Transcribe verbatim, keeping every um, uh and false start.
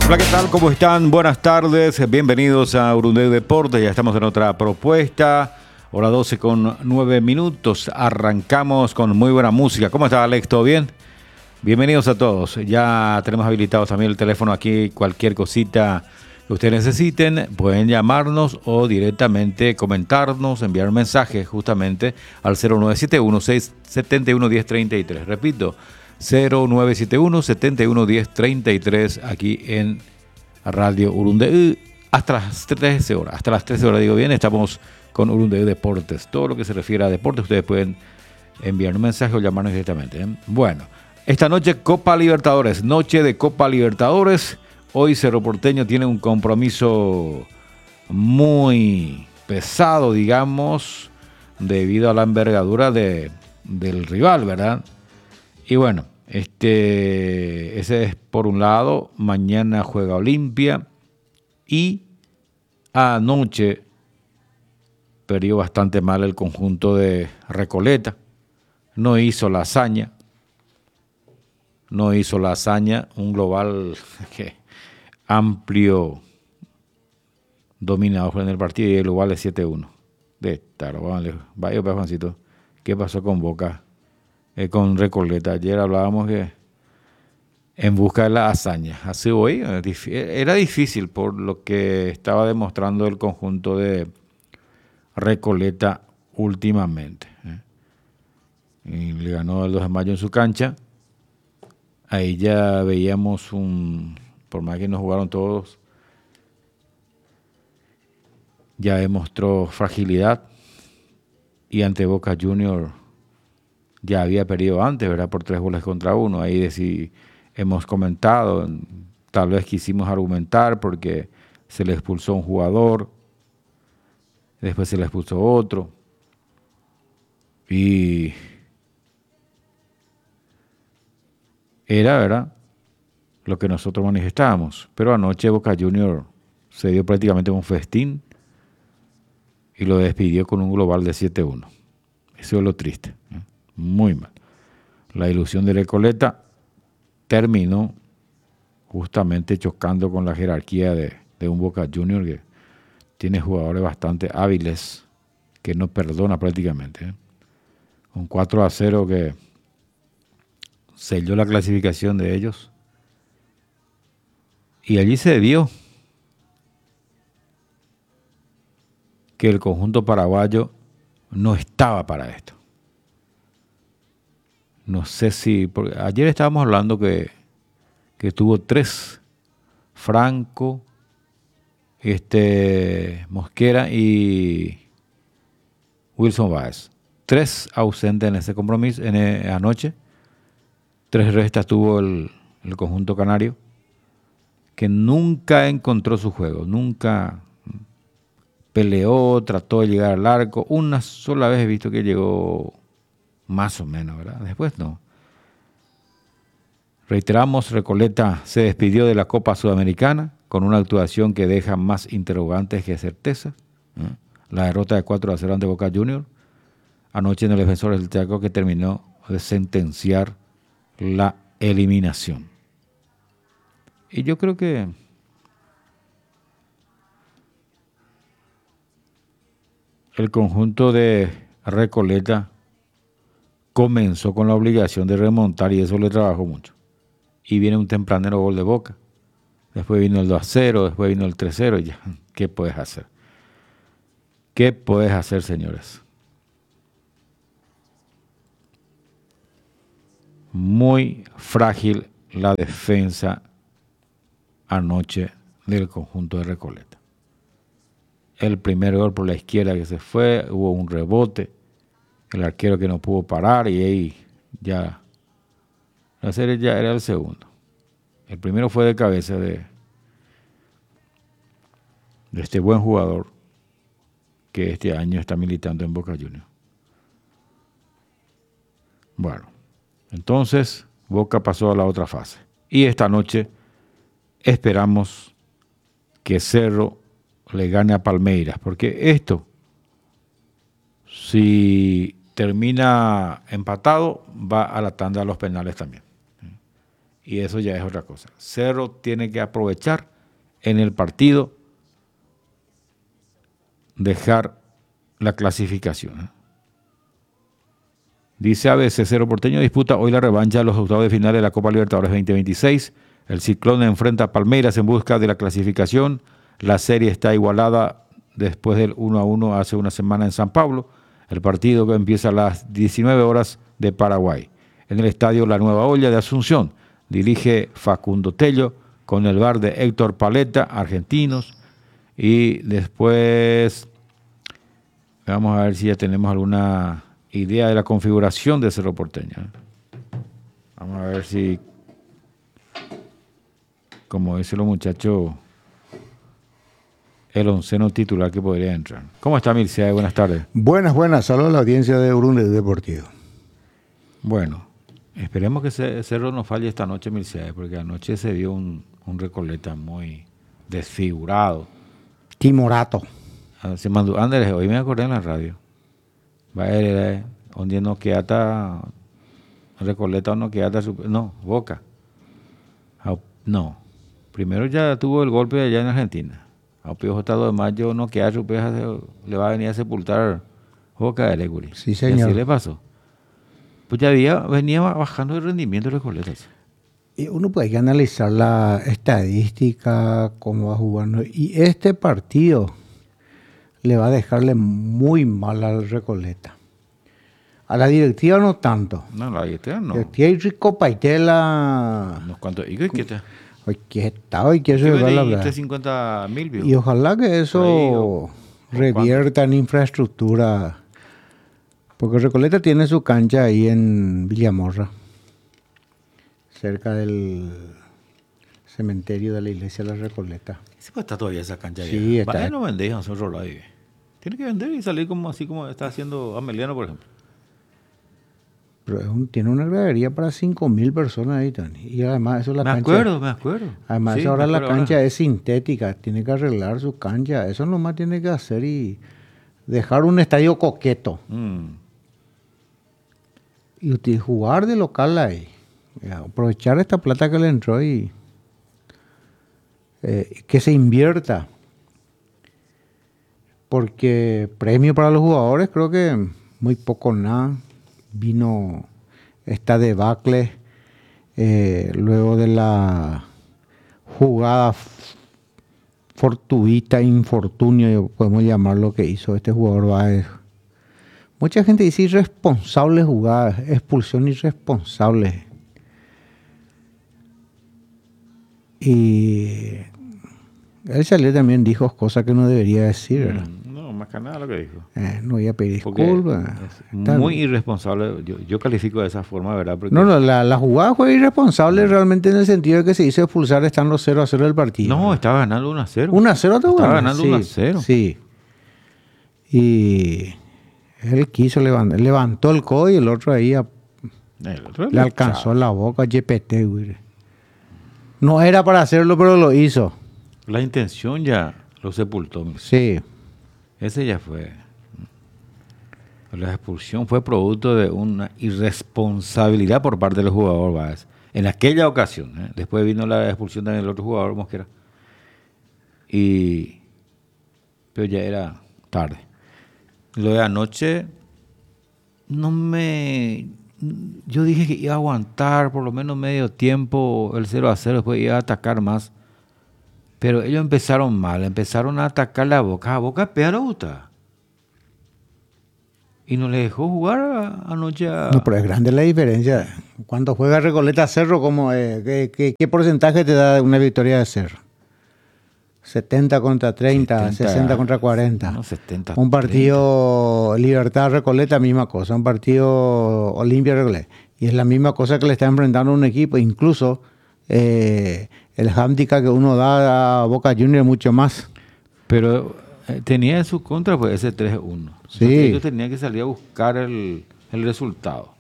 Hola, ¿qué tal? ¿Cómo están? Buenas tardes. Bienvenidos a Urunday Deportes. Ya estamos en otra propuesta. Hora doce con nueve minutos. Arrancamos con muy buena música. ¿Cómo está, Alex? ¿Todo bien? Bienvenidos a todos. Ya tenemos habilitados también el teléfono aquí. Cualquier cosita que ustedes necesiten, pueden llamarnos o directamente comentarnos, enviar un mensaje justamente al cero nueve siete uno, seis siete uno, uno cero tres tres. Repito, cero nueve siete uno, siete uno, uno cero tres tres aquí en Radio Urunday hasta las trece horas. Hasta las trece horas, digo bien, estamos con Urunday Deportes. Todo lo que se refiere a deportes, ustedes pueden enviar un mensaje o llamarnos directamente, ¿eh? Bueno, esta noche Copa Libertadores, noche de Copa Libertadores. Hoy Cerro Porteño tiene un compromiso muy pesado, digamos, debido a la envergadura de, del rival, ¿verdad? Y bueno, este, ese es por un lado. Mañana juega Olimpia y anoche perdió bastante mal el conjunto de Recoleta. No hizo la hazaña. No hizo la hazaña. Un global que amplio dominador en el partido y el global es siete uno. De estar, vaya, Juancito. ¿Qué pasó con Boca? Eh, con Recoleta. Ayer hablábamos que en busca de la hazaña. Así hoy era difícil por lo que estaba demostrando el conjunto de Recoleta últimamente. ¿eh? Y le ganó el dos de mayo en su cancha. Ahí ya veíamos un, por más que no jugaron todos, ya demostró fragilidad. Y ante Boca Junior ya había perdido antes, ¿verdad? Por tres goles contra uno. Ahí de si hemos comentado, tal vez quisimos argumentar porque se le expulsó un jugador, después se le expulsó otro. Y era, ¿verdad?, lo que nosotros manifestábamos. Pero anoche Boca Junior se dio prácticamente un festín y lo despidió con un global de siete uno. Eso es lo triste, ¿eh? Muy mal. La ilusión de Recoleta terminó justamente chocando con la jerarquía de, de un Boca Junior que tiene jugadores bastante hábiles, que no perdona prácticamente, ¿eh? Un cuatro a cero que selló la clasificación de ellos. Y allí se vio que el conjunto paraguayo no estaba para esto. No sé si... Porque ayer estábamos hablando que, que tuvo tres, Franco, este, Mosquera y Wilson Báez. Tres ausentes en ese compromiso, en eh, anoche. Tres restas tuvo el, el conjunto canario, que nunca encontró su juego, nunca peleó, trató de llegar al arco. Una sola vez he visto que llegó más o menos, ¿verdad? Después no. Reiteramos, Recoleta se despidió de la Copa Sudamericana con una actuación que deja más interrogantes que certezas. ¿eh? La derrota de cuatro a cero ante Boca Juniors anoche en el Defensores del Chaco, que terminó de sentenciar la eliminación. Y yo creo que el conjunto de Recoleta comenzó con la obligación de remontar y eso le trabajó mucho. Y viene un tempranero gol de Boca. Después vino el dos a cero, después vino el tres a cero y ya. ¿Qué puedes hacer? ¿Qué puedes hacer, señores? Muy frágil la defensa anoche del conjunto de Recoleta. El primer gol por la izquierda que se fue, hubo un rebote, el arquero que no pudo parar y ahí ya la serie ya era el segundo. El primero fue de cabeza de, de este buen jugador que este año está militando en Boca Juniors. Bueno, entonces Boca pasó a la otra fase. Y esta noche esperamos que Cerro le gane a Palmeiras, porque esto, si termina empatado, va a la tanda de los penales también. y eso ya es otra cosa. Cerro tiene que aprovechar en el partido, dejar la clasificación. ¿eh? Dice A B C, Cerro Porteño disputa hoy la revancha de los octavos de final de la Copa Libertadores veinte veintiséis. El Ciclón enfrenta a Palmeiras en busca de la clasificación. La serie está igualada después del uno a uno hace una semana en San Pablo. El partido que empieza a las diecinueve horas de Paraguay. En el estadio La Nueva Olla de Asunción dirige Facundo Tello con el V A R de Héctor Paletta, argentinos. Y después vamos a ver si ya tenemos alguna idea de la configuración de Cerro Porteño. Vamos a ver si, como dicen los muchachos, el onceno titular que podría entrar. ¿Cómo está, Mircea? Buenas tardes. Buenas, buenas. Saludos a la audiencia de Urunde Deportivo. Bueno, esperemos que Cerro no falle esta noche, Mircea, porque anoche se vio un, un Recoleta muy desfigurado. Timorato. Se mandó, Andrés, hoy me acordé en la radio. Va a ver, donde no queda Recoleta o no queda, no, Boca. No, primero ya tuvo el golpe allá en Argentina. A Pío J. de Mayo no queda su peja, le va a venir a sepultar Boca de Lecuri. Sí, señor. Y así le pasó. Pues ya había, venía bajando el rendimiento de Recoleta. Y uno puede analizar la estadística, cómo va jugando. Y este partido le va a dejarle muy mal al Recoleta. A la directiva no tanto. No, la directiva no. Directiva y Rico Paitela. Unos cuantos. ¿Y qué está? Hoy que está, hoy que eso va a hablar. cincuenta mil views. Y ojalá que eso revierta en infraestructura. Porque Recoleta tiene su cancha ahí en Villamorra, cerca del cementerio de la iglesia de la Recoleta. Sí, pues está todavía esa cancha. Sí, ahí. está. Vale, no vendéis a nosotros lado ahí. Tiene que vender y salir como así como está haciendo Ameliano, por ejemplo. Pero es un, tiene una gradería para cinco mil personas ahí, Tony. Y además eso la me cancha... Me acuerdo, me acuerdo. Además sí, ahora la cancha ahora. es sintética, tiene que arreglar su cancha. Eso nomás tiene que hacer y dejar un estadio coqueto. Mm. Y jugar de local ahí. Aprovechar esta plata que le entró y eh, que se invierta. Porque premio para los jugadores creo que muy poco nada. Vino esta debacle eh, luego de la jugada fortuita, infortunio, podemos llamarlo, que hizo este jugador Báez. Mucha gente dice irresponsable jugada, expulsión irresponsable. Y él salió también, dijo cosas que no debería decir, ¿verdad? No, más que nada lo que dijo. Eh, no voy a pedir disculpas. Muy irresponsable, yo, yo califico de esa forma, ¿verdad? Porque no, no, la, la jugada fue irresponsable realmente en el sentido de que se hizo expulsar estando cero a cero el partido. No, estaba ganando uno a cero. uno a cero estaba ganando uno a cero. Sí. Y él quiso levantar, levantó el codo y el otro ahí a, el otro le alcanzó la boca a G P T, güey. No era para hacerlo, pero lo hizo. La intención ya lo sepultó. Sí. Ese ya fue. La expulsión fue producto de una irresponsabilidad por parte del jugador Báez. En aquella ocasión, ¿eh? Después vino la expulsión del otro jugador, Mosquera. Y pero ya era tarde. Lo de anoche no me... Yo dije que iba a aguantar por lo menos medio tiempo el cero a cero, después iba a atacar más. Pero ellos empezaron mal, empezaron a atacar la Boca. A Boca pelota. Y no le dejó jugar anoche a... No, pero es grande la diferencia. Cuando juega Recoleta Cerro, ¿cómo, eh, qué, qué, ¿qué porcentaje te da una victoria de Cerro? setenta contra treinta, setenta, sesenta contra cuarenta. No, setenta, un partido treinta. Libertad Recoleta, misma cosa. Un partido Olimpia Recoleta. Y es la misma cosa que le está enfrentando un equipo. Incluso eh, el handicap que uno da a Boca Juniors mucho más. Pero eh, tenía en su contra pues ese tres a uno. Sí. Entonces, ellos tenían que salir a buscar el, el resultado.